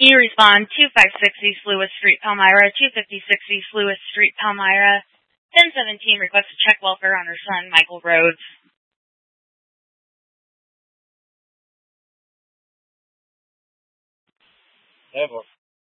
Can you respond 256 East Lewis Street, Palmyra, 256 East Lewis Street, Palmyra, 1017 requests to check welfare on her son, Michael Rhodes. Ever.